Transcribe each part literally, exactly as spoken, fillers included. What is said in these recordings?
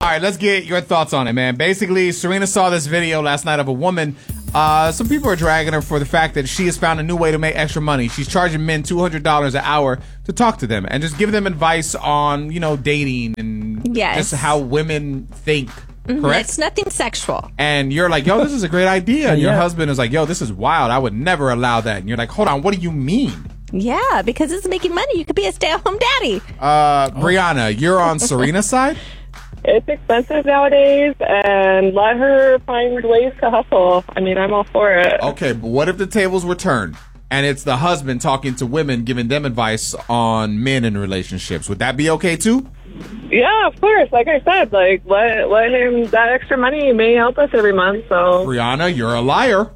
right, let's get your thoughts on it, man. Basically, Serena saw this video last night of a woman. Uh, some people are dragging her for the fact that she has found a new way to make extra money. She's charging men two hundred dollars an hour to talk to them and just give them advice on, you know, dating and yes. just how women think. Mm-hmm. Correct? It's nothing sexual. And you're like, yo, this is a great idea. And Yeah. your husband is like, yo, this is wild. I would never allow that. And you're like, hold on, what do you mean? Yeah, because it's making money. You could be a stay-at-home daddy. Uh, Brianna, you're on Serena's side? It's expensive nowadays, and let her find ways to hustle. I mean, I'm all for it. Okay, but what if the tables were turned and it's the husband talking to women, giving them advice on men in relationships? Would that be okay too? Yeah, of course. Like I said, like let let him, that extra money may help us every month. So Brianna, you're a liar.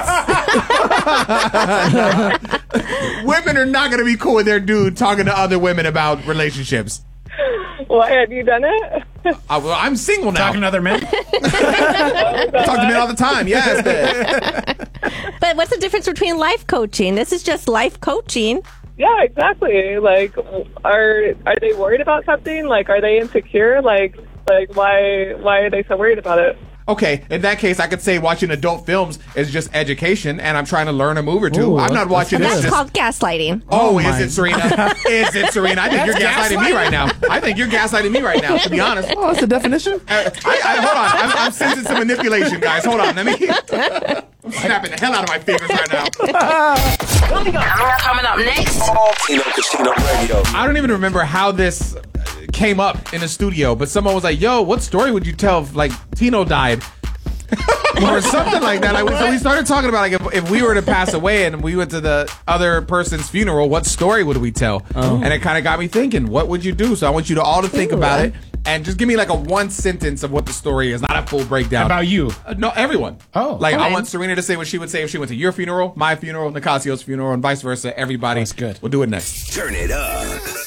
Women are not going to be cool with their dude talking to other women about relationships. Why, have you done it? Uh, well, I'm single now. Talking to other men? I talk to men all the time. Yes. But what's the difference between life coaching? This is just life coaching. Yeah, exactly. Like, are are they worried about something? Like, are they insecure? Like, like why why are they so worried about it? Okay, in that case, I could say watching adult films is just education, and I'm trying to learn a move or two. Ooh, I'm not watching That's this. called gaslighting. Oh, Oh is my- it, Serena? Is it, Serena? I think you're gaslighting me right now. I think you're gaslighting me right now, to be honest. Oh, that's the definition? I, I, hold on. I'm, I'm sensing some manipulation, guys. Hold on. Let me... I'm snapping the hell out of my fingers right now. Coming up, coming up next. Tino Casino Radio. I don't even remember how this came up in the studio, but someone was like, yo, what story would you tell if, like, Tino died? Or something like that. Like, so we started talking about, like, if, if we were to pass away and we went to the other person's funeral, what story would we tell? Oh. And it kind of got me thinking, what would you do? So I want you to all to think Ooh. about it and just give me like a one sentence of what the story is, not a full breakdown. About you? Uh, no, everyone. Oh. Like, I Okay. want Serena to say what she would say if she went to your funeral, my funeral, Nicasio's funeral, and vice versa. Everybody. That's good. We'll do it next. Turn it up.